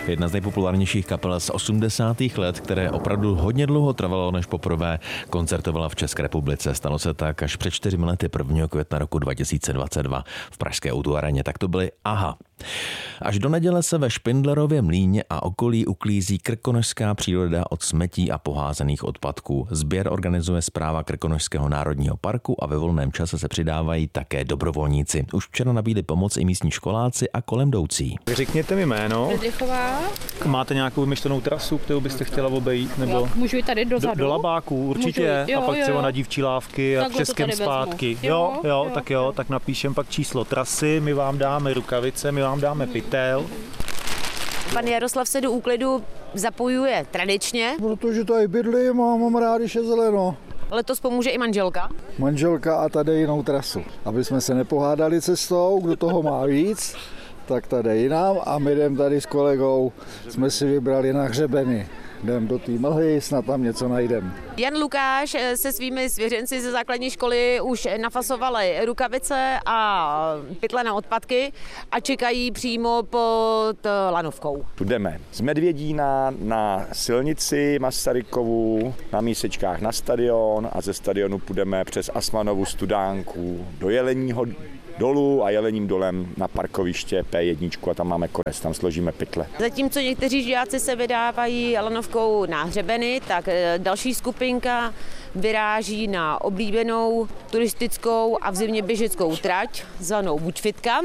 Jedna z nejpopulárnějších kapel z 80. let, které opravdu hodně dlouho trvalo, než poprvé koncertovala v České republice. Stalo se tak až před 4 lety 1. května roku 2022 v pražské O2 aréně. Tak to byly Aha. Až do neděle se ve Špindlerově mlýně a okolí uklízí krkonošská příroda od smetí a poházených odpadků. Sběr organizuje Správa Krkonošského národního parku a ve volném čase se přidávají také dobrovolníci. Už včera nabídli pomoc i místní školáci a kolem jdoucí. Řekněte mi jméno. Bedřichová. Máte nějakou vymyšlenou trasu, kterou byste chtěla obejít? Nebo můžu jít tady dozadu? Do Labáků určitě. Jo, a pak třeba na Dívčí lávky a takhle Českém zpátky. Jo, tak napíšem pak číslo trasy, my vám dáme rukavice, my vám dáme pytel. Pan Jaroslav se do úklidu zapojuje tradičně. Protože tady bydlím a mám rád, když je zeleno. Letos pomůže i manželka. Manželka a tady jinou trasu. Aby jsme se nepohádali cestou, kdo toho má víc, tak tady jinam a my jdem tady s kolegou, jsme si vybrali na hřebeny. Jdem do té mlhy, snad tam něco najdem. Jan Lukáš se svými svěřenci ze základní školy už nafasovali rukavice a pytle na odpadky a čekají přímo pod lanovkou. Jdeme z Medvědína na silnici Masarykovu, na mísečkách na stadion a ze stadionu půjdeme přes Asmanovu studánku do Jeleního dolu a Jelením dolem na parkoviště P1 a tam máme konec, tam složíme pytle. Zatímco někteří žáci se vydávají lanovkou na hřebeny, tak další skupinka vyráží na oblíbenou turistickou a v zimě běžeckou trať zvanou Buďfitka.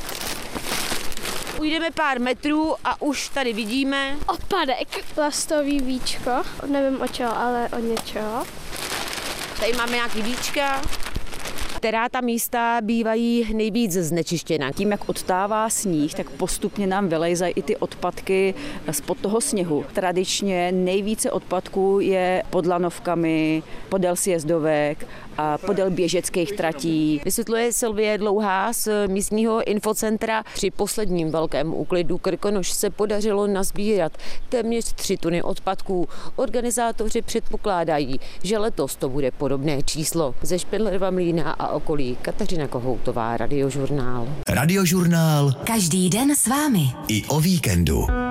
Ujdeme pár metrů a už tady vidíme odpadek. Plastový víčko, nevím o čeho, ale od něčeho. Tady máme nějaký víčka. Která ta místa bývají nejvíc znečištěna. Tím, jak odtává sníh, tak postupně nám vylejzají i ty odpadky spod toho sněhu. Tradičně nejvíce odpadků je pod lanovkami, podél sjezdovek a podél běžeckých tratí. Vysvětluje Sylvie Dlouhá z místního infocentra. Při posledním velkém úklidu Krkonoš se podařilo nazbírat téměř 3 tuny odpadků. Organizátoři předpokládají, že letos to bude podobné číslo. Ze Špindlerova mlýna a okolí Kateřina Kohoutová, Radiožurnál. Radiožurnál. Každý den s vámi. I o víkendu.